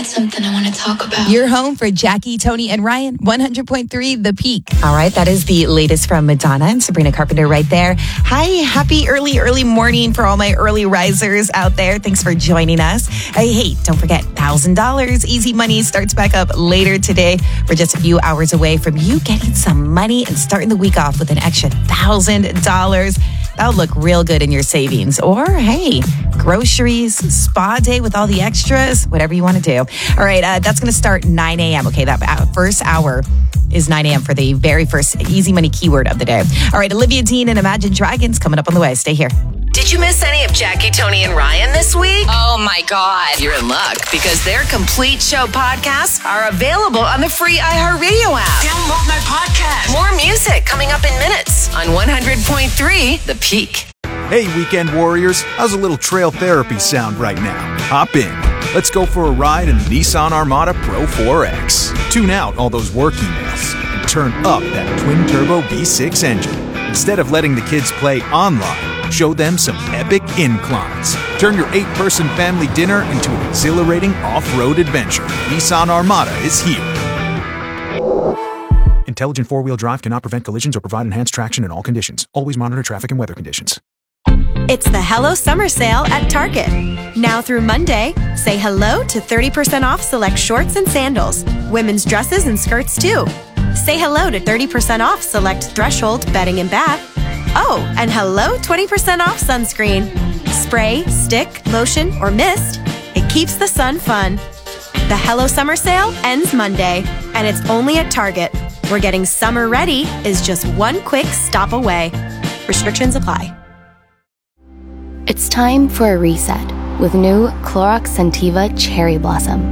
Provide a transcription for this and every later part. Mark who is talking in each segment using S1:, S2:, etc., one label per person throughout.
S1: got something I want to talk about.
S2: You're home for Jackie, Tony, and Ryan. 100.3 The Peak.
S3: All right, that is the latest from Madonna and Sabrina Carpenter right there. Hi, happy early morning for all my early risers out there. Thanks for joining us. Hey, don't forget, $1,000 easy money starts back up later today. We're just a few hours away from you getting some money and starting the week off with an extra $1,000. That'll look real good in your savings. Or, hey, groceries, spa day with all the extras, whatever you want to do. All right, that's going to start 9 a.m. Okay, that first hour is 9 a.m. for the very first easy money keyword of the day. All right, Olivia Dean and Imagine Dragons coming up on the way. Stay here.
S4: Did you miss any of Jackie, Tony, and Ryan this week?
S5: Oh my God.
S4: You're in luck because their complete show podcasts are available on the free iHeartRadio app.
S5: Download my podcast.
S4: More music coming up in minutes on 100.3 The Peak.
S6: Hey, weekend warriors, how's a little trail therapy sound right now? Hop in. Let's go for a ride in the Nissan Armada Pro 4X. Tune out all those work emails and turn up that twin-turbo V6 engine. Instead of letting the kids play online, show them some epic inclines. Turn your 8-person family dinner into an exhilarating off-road adventure. Nissan Armada is here. Intelligent four-wheel drive cannot prevent collisions or provide enhanced traction in all conditions. Always monitor traffic and weather conditions.
S7: It's the Hello Summer Sale at Target. Now through Monday, say hello to 30% off select shorts and sandals, women's dresses and skirts too. Say hello to 30% off select Threshold bedding and bath. Oh, and hello 20% off sunscreen. Spray, stick, lotion, or mist. It keeps the sun fun. The Hello Summer Sale ends Monday, and it's only at Target, where getting summer ready is just one quick stop away. Restrictions apply.
S8: It's time for a reset with new Clorox Scentiva Cherry Blossom.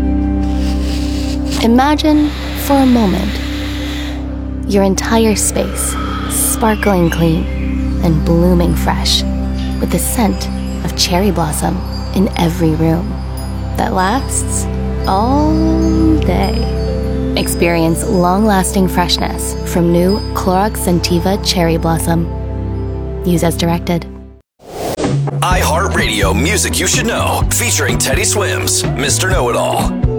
S8: Imagine for a moment your entire space sparkling clean and blooming fresh with the scent of cherry blossom in every room that lasts all day. Experience long-lasting freshness from new Clorox Scentiva Cherry Blossom. Use as directed.
S9: iHeartRadio Music You Should Know, featuring Teddy Swims, Mr. Know-It-All.